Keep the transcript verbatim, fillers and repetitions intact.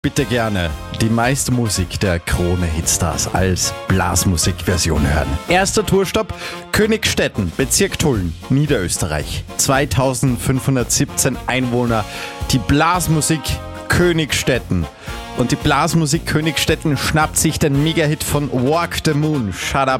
Bitte gerne die meiste Musik der Krone Hitstars als Blasmusikversion hören. Erster Tourstopp: Königstetten, Bezirk Tulln, Niederösterreich. zweitausendfünfhundertsiebzehn Einwohner. Die Blasmusik Königstetten. Und die Blasmusik Königstetten schnappt sich den Mega-Hit von Walk the Moon, Shut Up